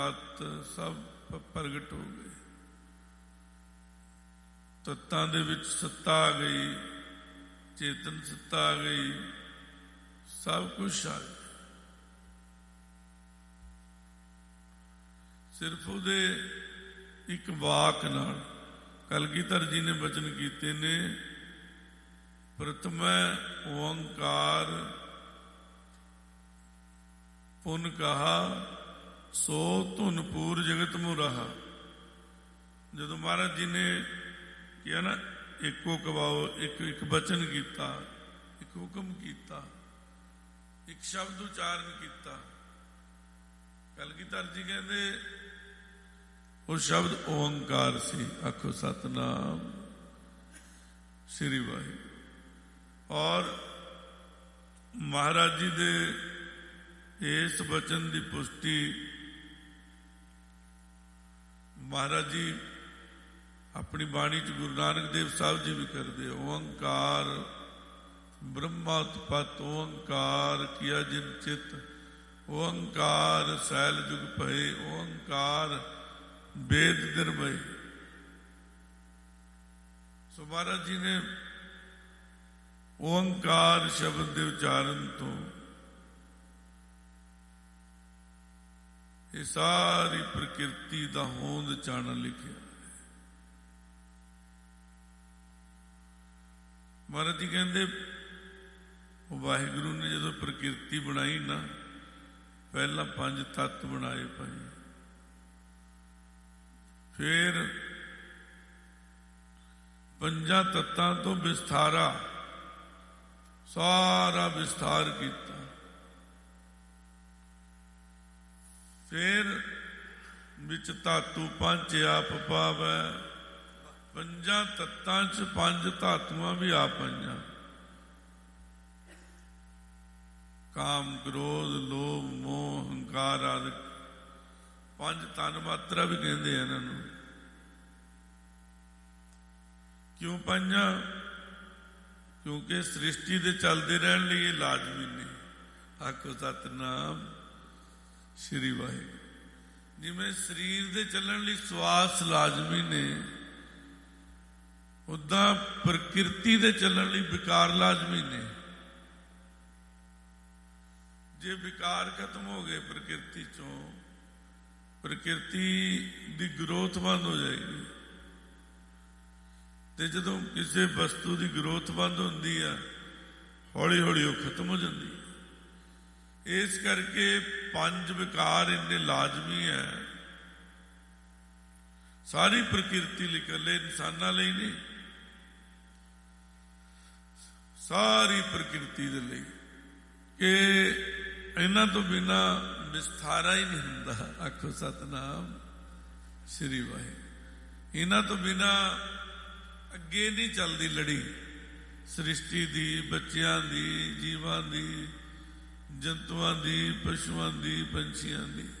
ਤੱਤ ਸਭ ਪ੍ਰਗਟ ਹੋ ਗਏ। ਤੱਤਾਂ ਦੇ ਵਿੱਚ ਸੱਤਾ ਆ ਗਈ, ਚੇਤਨ ਸੱਤਾ ਆ ਗਈ, ਸਭ ਕੁਛ ਆ ਗਿਆ। ਸਿਰਫ ਉਹਦੇ ਇੱਕ ਵਾਕ ਨਾਲ ਕਲਗੀਧਰ ਜੀ ਨੇ ਬਚਨ ਕੀਤੇ ਨੇ, ਪ੍ਰਥਮੈ ਓੰਕਾਰ ਪੁਨ ਕਹਾ ਸੋ ਧੁਨ ਪੂਰ ਜਗਤ ਮੁਰਾਹਾ। ਜਦੋਂ ਮਹਾਰਾਜ ਜੀ ਨੇ ਕਿਹਾ ਨਾ ਇੱਕੋ ਕਵਾਓ, ਇੱਕ ਬਚਨ ਕੀਤਾ, ਇੱਕ ਹੁਕਮ ਕੀਤਾ, ਇੱਕ ਸ਼ਬਦ ਉਚਾਰਨ ਕੀਤਾ, ਕਲਗੀਧਰ ਜੀ ਕਹਿੰਦੇ ਉਹ ਸ਼ਬਦ ਓੰਕਾਰ ਸੀ। ਆਖੋ ਸਤਨਾਮ ਸ੍ਰੀ ਵਾਹਿਗੁਰੂ। ਔਰ ਮਹਾਰਾਜ ਜੀ ਦੇ ਇਸ ਬਚਨ ਦੀ ਪੁਸ਼ਟੀ ਮਹਾਰਾਜ ਜੀ ਆਪਣੀ ਬਾਣੀ ਚ ਗੁਰੂ ਨਾਨਕ ਦੇਵ ਸਾਹਿਬ ਜੀ ਵੀ ਕਰਦੇ। ਓੰਕਾਰ ਬ੍ਰਹਮਾ ਉਤਪਤ, ਓੰਕਾਰ ਕੀਆ ਜਿਨ ਚਿਤ, ਓੰਕਾਰ ਸੈਲ ਜੁਗ ਭਏ, ਓੰਕਾਰ ਵੇਦ ਨਿਰਭੈ। ਸੋ ਮਹਾਰਾਜ ਜੀ ਨੇ ਓੰਕਾਰ ਸ਼ਬਦ ਦੇ ਉਚਾਰਨ ਤੋਂ ਇਹ ਸਾਰੀ ਪ੍ਰਕਿਰਤੀ ਦਾ ਹੋਂਦ ਚਾਨਣ ਲਿਖਿਆ। ਮਹਾਰਾਜ ਜੀ ਕਹਿੰਦੇ ਉਹ ਵਾਹਿਗੁਰੂ ਨੇ ਜਦੋਂ ਪ੍ਰਕਿਰਤੀ ਬਣਾਈ ਨਾ, ਪਹਿਲਾਂ 5 ਤੱਤ ਬਣਾਏ ਭਾਈ, ਫਿਰ 5 ਤੱਤਾਂ ਤੋਂ ਵਿਸਥਾਰਾ, ਸਾਰਾ ਵਿਸਥਾਰ ਕੀਤਾ। ਫਿਰ ਵਿੱਚ ਧਾਤੂ 5 ਆਪ ਪਾਵੈ। 5 ਤੱਤਾਂ ਚ 5 ਧਾਤੂਆਂ ਵੀ ਆ ਪਈਆਂ। ਕਾਮ, ਕ੍ਰੋਧ, ਲੋਭ, ਮੋਹ, ਹੰਕਾਰ ਆਦਿ 5 ਤਨ ਮਾਤਰਾ ਵੀ ਕਹਿੰਦੇ ਆ ਇਹਨਾਂ ਨੂੰ। ਕਿਉਂ ਪਾਈਆਂ? ਕਿਉਂਕਿ ਸ੍ਰਿਸ਼ਟੀ ਦੇ ਚੱਲਦੇ ਰਹਿਣ ਲਈ ਇਹ ਲਾਜ਼ਮੀ ਨੇ। ਆਖੋ ਸਤਨਾਮ ਸ੍ਰੀ ਵਾਹਿਗੁਰੂ। ਜਿਵੇਂ ਸਰੀਰ ਦੇ ਚੱਲਣ ਲਈ ਸਵਾਸ ਲਾਜ਼ਮੀ ਨੇ, ਉਦਾਂ ਪ੍ਰਕਿਰਤੀ ਦੇ ਚੱਲਣ ਲਈ ਵਿਕਾਰ ਲਾਜ਼ਮੀ ਨੇ। ਜੇ ਵਿਕਾਰ ਖਤਮ ਹੋ ਗਏ ਪ੍ਰਕਿਰਤੀ ਚੋਂ, ਪ੍ਰਕਿਰਤੀ ਦੀ ਗਰੋਥ ਬੰਦ ਹੋ ਜਾਏਗੀ। ਤੇ ਜਦੋਂ ਕਿਸੇ ਵਸਤੂ ਦੀ ਗਰੋਥ ਬੰਦ ਹੁੰਦੀ ਹੈ, ਹੌਲੀ ਹੌਲੀ ਉਹ ਖਤਮ ਹੋ ਜਾਂਦੀ ਹੈ। ਇਸ ਕਰਕੇ 5 ਵਿਕਾਰ ਇੰਨੇ ਲਾਜ਼ਮੀ ਹੈ ਸਾਰੀ ਪ੍ਰਕਿਰਤੀ ਲਈ, ਇਕੱਲੇ ਇਨਸਾਨਾਂ ਲਈ ਨਹੀਂ, ਸਾਰੀ ਪ੍ਰਕਿਰਤੀ ਦੇ ਲਈ, ਕਿ ਇਹਨਾਂ ਤੋਂ ਬਿਨਾ ਵਿਸਥਾਰਾ ਹੀ ਨਹੀਂ ਹੁੰਦਾ। ਆਖੋ ਸਤਨਾਮ ਸ੍ਰੀ ਵਾਹਿਗੁਰੂ। ਇਹਨਾਂ ਤੋਂ ਬਿਨਾ ਅੱਗੇ ਨਹੀਂ ਚੱਲਦੀ ਲੜੀ ਸ੍ਰਿਸ਼ਟੀ ਦੀ, ਬੱਚਿਆਂ ਦੀ, ਜੀਵਾਂ ਦੀ, ਜੰਤੂਆਂ ਦੀ, ਪਸ਼ੂਆਂ ਦੀ, ਪੰਛੀਆਂ ਦੀ।